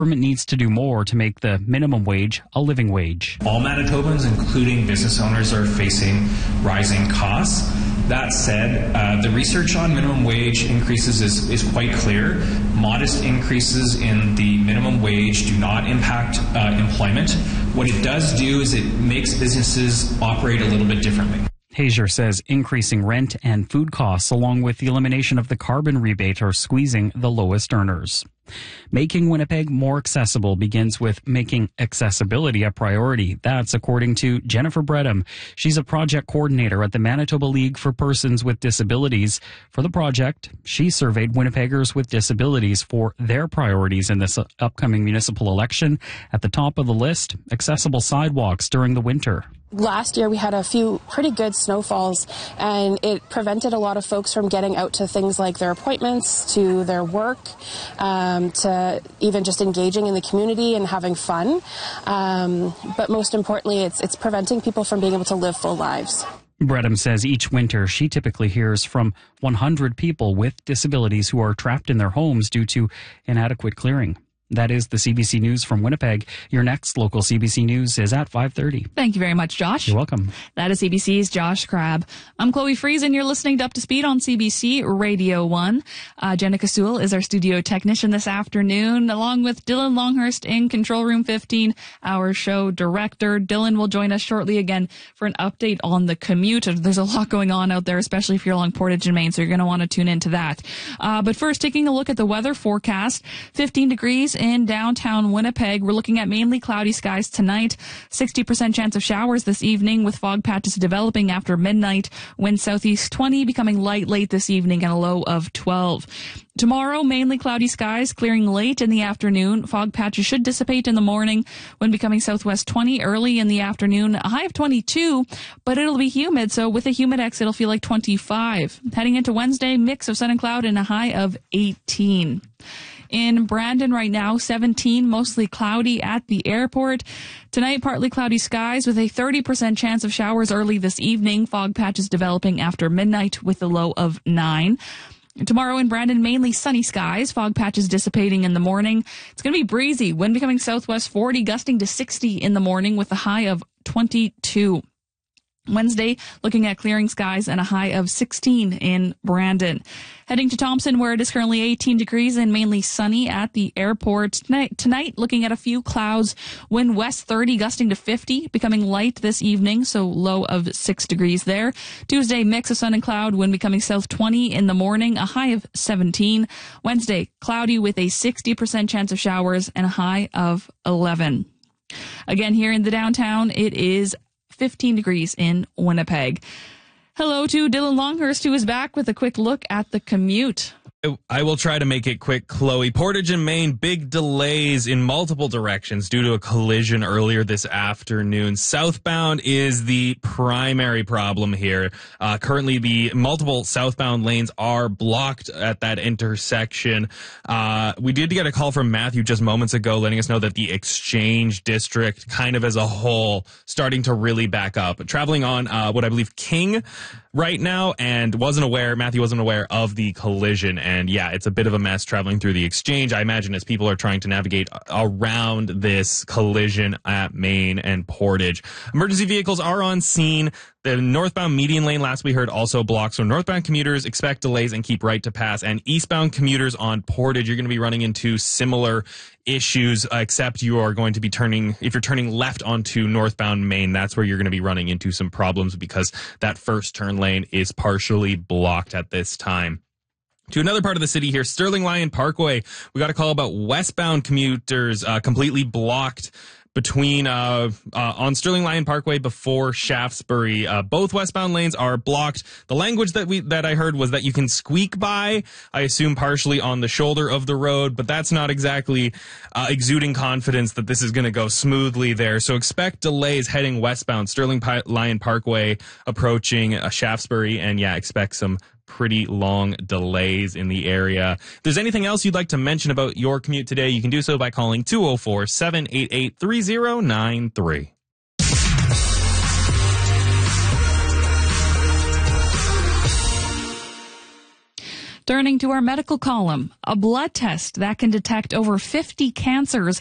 Government needs to do more to make the minimum wage a living wage. All Manitobans, including business owners, are facing rising costs. That said, the research on minimum wage increases is quite clear. Modest increases in the minimum wage do not impact employment. What it does do is it makes businesses operate a little bit differently. Hazier says increasing rent and food costs, along with the elimination of the carbon rebate, are squeezing the lowest earners. Making Winnipeg more accessible begins with making accessibility a priority. That's according to Jennifer Bredham. She's a project coordinator at the Manitoba League for Persons with Disabilities. For the project, she surveyed Winnipeggers with disabilities for their priorities in this upcoming municipal election. At the top of the list, accessible sidewalks during the winter. Last year we had a few pretty good snowfalls, and it prevented a lot of folks from getting out to things like their appointments, to their work, to even just engaging in the community and having fun. But most importantly, it's preventing people from being able to live full lives. Bredham says each winter she typically hears from 100 people with disabilities who are trapped in their homes due to inadequate clearing. That is the CBC News from Winnipeg. Your next local CBC News is at 5:30. Thank you very much, Josh. You're welcome. That is CBC's Josh Crabb. I'm Chloe Fries, and you're listening to Up to Speed on CBC Radio 1. Jenica Sewell is our studio technician this afternoon, along with Dylan Longhurst in Control Room 15, our show director. Dylan will join us shortly again for an update on the commute. There's a lot going on out there, especially if you're along Portage and Main, so you're going to want to tune into that. But first, taking a look at the weather forecast, 15 degrees in downtown Winnipeg. We're looking at mainly cloudy skies tonight, 60% chance of showers this evening with fog patches developing after midnight. Wind southeast 20, becoming light late this evening and a low of 12. Tomorrow, mainly cloudy skies, clearing late in the afternoon. Fog patches should dissipate in the morning, wind becoming southwest 20 early in the afternoon, a high of 22, but it'll be humid, so with a humidex, it'll feel like 25. Heading into Wednesday, mix of sun and cloud and a high of 18. In Brandon right now, 17, mostly cloudy at the airport. Tonight, partly cloudy skies with a 30% chance of showers early this evening. Fog patches developing after midnight with a low of 9. Tomorrow in Brandon, mainly sunny skies, fog patches dissipating in the morning. It's going to be breezy, wind becoming southwest 40, gusting to 60 in the morning with a high of 22. Wednesday, looking at clearing skies and a high of 16 in Brandon. Heading to Thompson, where it is currently 18 degrees and mainly sunny at the airport. Tonight, looking at a few clouds, wind west 30, gusting to 50, becoming light this evening, so low of 6 degrees there. Tuesday, mix of sun and cloud, wind becoming south 20 in the morning, a high of 17. Wednesday, cloudy with a 60% chance of showers and a high of 11. Again, here in the downtown, it is 15 degrees in Winnipeg. Hello to Dylan Longhurst, who is back with a quick look at the commute. I will try to make it quick, Chloe. Portage and Main, big delays in multiple directions due to a collision earlier this afternoon. Southbound is the primary problem here. Currently, the multiple southbound lanes are blocked at that intersection. We did get a call from Matthew just moments ago letting us know that the Exchange District, kind of as a whole, starting to really back up. Traveling on what I believe King right now, and Matthew wasn't aware of the collision. And yeah, it's a bit of a mess traveling through the Exchange, I imagine, as people are trying to navigate around this collision at Main and Portage. Emergency vehicles are on scene. The northbound median lane, last we heard, also blocked. So northbound commuters expect delays and keep right to pass. And eastbound commuters on Portage, you're going to be running into similar issues, except you are going to be if you're turning left onto northbound Main, that's where you're going to be running into some problems because that first turn lane is partially blocked at this time. To another part of the city here, Sterling Lyon Parkway. We got a call about westbound commuters completely blocked between on Sterling Lyon Parkway before Shaftesbury. Both westbound lanes are blocked. The language that I heard was that you can squeak by, I assume partially on the shoulder of the road, but that's not exactly exuding confidence that this is going to go smoothly there. So expect delays heading westbound, Sterling Lyon Parkway approaching Shaftesbury, and yeah, expect some pretty long delays in the area. If there's anything else you'd like to mention about your commute today, you can do so by calling 204-788-3093. Turning to our medical column, a blood test that can detect over 50 cancers